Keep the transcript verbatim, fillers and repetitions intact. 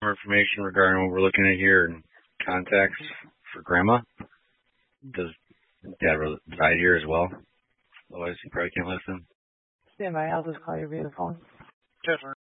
more information regarding what we're looking at here and contacts for Grandma? Does Dad reside here as well? Otherwise, he probably can't listen. Stand by. I'll just call you via the phone. Yes, sir.